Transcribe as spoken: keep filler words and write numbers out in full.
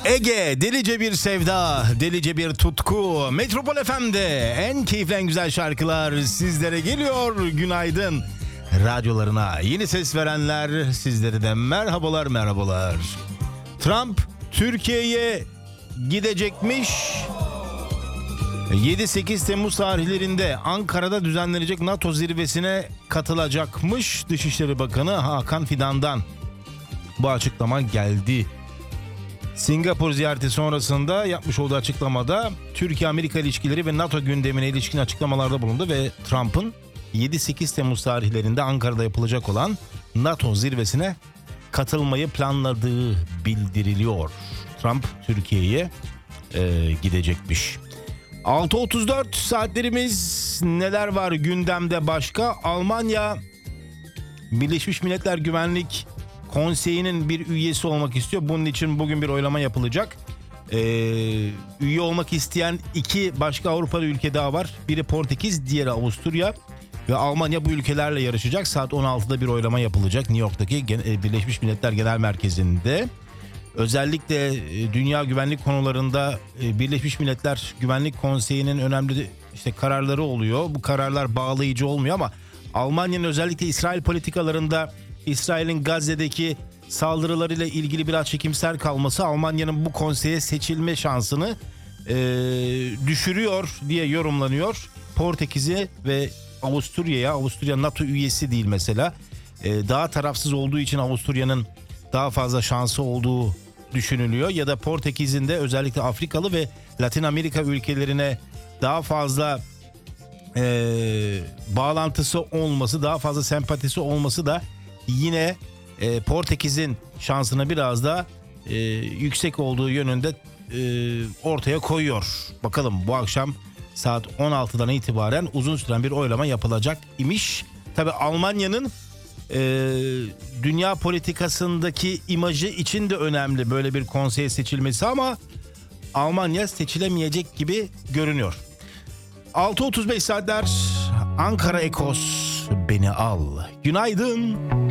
Ege, delice bir sevda, delice bir tutku. Metropol F M'de en keyifli, en güzel şarkılar sizlere geliyor. Günaydın. Radyolarına yeni ses verenler, sizlere de merhabalar merhabalar. Trump Türkiye'ye gidecekmiş. yedi sekiz Temmuz tarihlerinde Ankara'da düzenlenecek NATO zirvesine katılacakmış. Dışişleri Bakanı Hakan Fidan'dan bu açıklama geldi. Singapur ziyareti sonrasında yapmış olduğu açıklamada Türkiye-Amerika ilişkileri ve NATO gündemine ilişkin açıklamalarda bulundu ve Trump'ın yedi sekiz Temmuz tarihlerinde Ankara'da yapılacak olan NATO zirvesine katılmayı planladığı bildiriliyor. Trump Türkiye'ye e, gidecekmiş. altı otuz dört saatlerimiz, neler var gündemde başka? Almanya Birleşmiş Milletler Güvenlik Konseyi'nin bir üyesi olmak istiyor. Bunun için bugün bir oylama yapılacak. Ee, üye olmak isteyen iki başka Avrupalı ülke daha var. Biri Portekiz, diğeri Avusturya. Ve Almanya bu ülkelerle yarışacak. Saat on altıda bir oylama yapılacak New York'taki Birleşmiş Milletler Genel Merkezi'nde. Özellikle dünya güvenlik konularında Birleşmiş Milletler Güvenlik Konseyi'nin önemli işte kararları oluyor. Bu kararlar bağlayıcı olmuyor ama Almanya'nın özellikle İsrail politikalarında İsrail'in Gazze'deki saldırılarıyla ilgili biraz çekimser kalması Almanya'nın bu konseye seçilme şansını e, düşürüyor diye yorumlanıyor. Portekiz'i ve Avusturya'ya, Avusturya NATO üyesi değil mesela, e, daha tarafsız olduğu için Avusturya'nın daha fazla şansı olduğu düşünülüyor. Ya da Portekiz'in de özellikle Afrikalı ve Latin Amerika ülkelerine daha fazla e, bağlantısı olması, daha fazla sempatisi olması da yine e, Portekiz'in şansını biraz da e, yüksek olduğu yönünde e, ortaya koyuyor. Bakalım bu akşam saat on altıdan itibaren uzun süren bir oylama yapılacak imiş. Tabii Almanya'nın e, dünya politikasındaki imajı için de önemli böyle bir konseye seçilmesi ama Almanya seçilemeyecek gibi görünüyor. altı otuz beş saatler Ankara Ekos beni al. Günaydın.